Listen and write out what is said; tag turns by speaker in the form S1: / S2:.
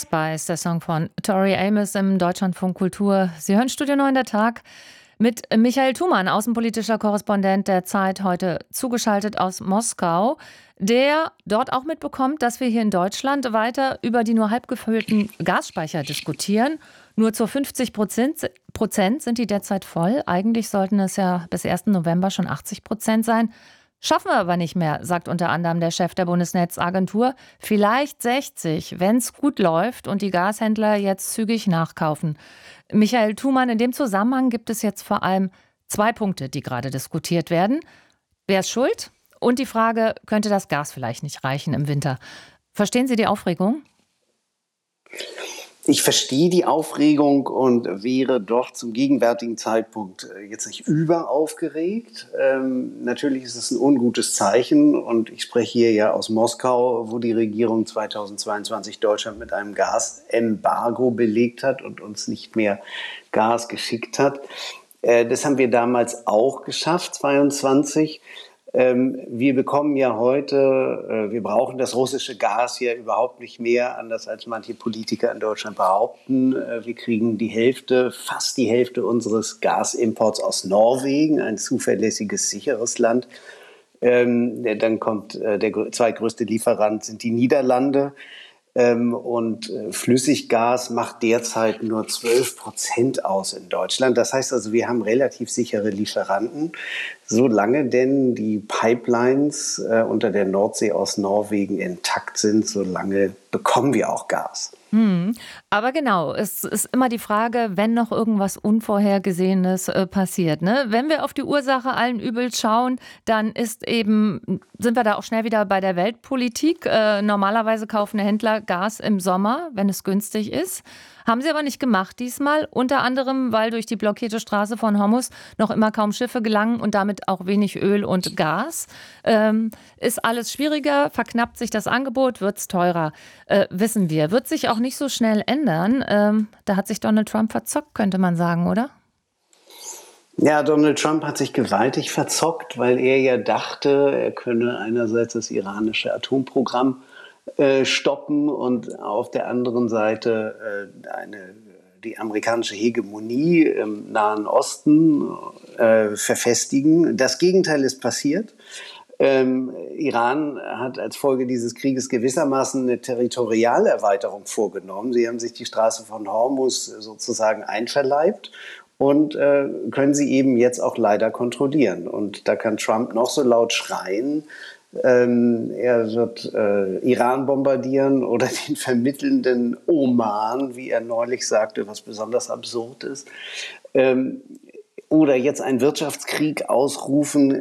S1: Spice, der Song von Tori Amos im Deutschlandfunk Kultur. Sie hören Studio 9 der Tag mit Michael Thumann, außenpolitischer Korrespondent der Zeit, heute zugeschaltet aus Moskau, der dort auch mitbekommt, dass wir hier in Deutschland weiter über die nur halb gefüllten Gasspeicher diskutieren. Nur zu 50% sind die derzeit voll. Eigentlich sollten es ja bis 1. November schon 80% sein. Schaffen wir aber nicht mehr, sagt unter anderem der Chef der Bundesnetzagentur. Vielleicht 60, wenn es gut läuft und die Gashändler jetzt zügig nachkaufen. Michael Thumann, in dem Zusammenhang gibt es jetzt vor allem 2 Punkte, die gerade diskutiert werden. Wer ist schuld? Und die Frage, könnte das Gas vielleicht nicht reichen im Winter? Verstehen Sie die Aufregung?
S2: Ich verstehe die Aufregung und wäre doch zum gegenwärtigen Zeitpunkt jetzt nicht überaufgeregt. Natürlich ist es ein ungutes Zeichen und ich spreche hier ja aus Moskau, wo die Regierung 2022 Deutschland mit einem Gasembargo belegt hat und uns nicht mehr Gas geschickt hat. Das haben wir damals auch geschafft, 2022. Wir bekommen ja heute, wir brauchen das russische Gas ja überhaupt nicht mehr, anders als manche Politiker in Deutschland behaupten. Wir kriegen die Hälfte, fast die Hälfte unseres Gasimports aus Norwegen, ein zuverlässiges, sicheres Land. Dann kommt der zweitgrößte Lieferant sind die Niederlande. Und Flüssiggas macht derzeit nur 12% aus in Deutschland. Das heißt also, wir haben relativ sichere Lieferanten. Solange denn die Pipelines unter der Nordsee aus Norwegen intakt sind, solange bekommen wir auch Gas.
S1: Aber genau, es ist immer die Frage, wenn noch irgendwas Unvorhergesehenes passiert. Ne? Wenn wir auf die Ursache allen Übels schauen, dann sind wir da auch schnell wieder bei der Weltpolitik. Normalerweise kaufen Händler Gas im Sommer, wenn es günstig ist. Haben sie aber nicht gemacht diesmal, unter anderem, weil durch die blockierte Straße von Hormuz noch immer kaum Schiffe gelangen und damit auch wenig Öl und Gas. Ist alles schwieriger, verknappt sich das Angebot, wird es teurer, wissen wir. Wird sich auch nicht so schnell ändern. Da hat sich Donald Trump verzockt, könnte man sagen, oder?
S2: Ja, Donald Trump hat sich gewaltig verzockt, weil er ja dachte, er könne einerseits das iranische Atomprogramm stoppen und auf der anderen Seite die amerikanische Hegemonie im Nahen Osten verfestigen. Das Gegenteil ist passiert. Iran hat als Folge dieses Krieges gewissermaßen eine Territorialerweiterung vorgenommen. Sie haben sich die Straße von Hormuz sozusagen einverleibt und können sie eben jetzt auch leider kontrollieren. Und da kann Trump noch so laut schreien, er wird Iran bombardieren oder den vermittelnden Oman, wie er neulich sagte, was besonders absurd ist. Oder jetzt einen Wirtschaftskrieg ausrufen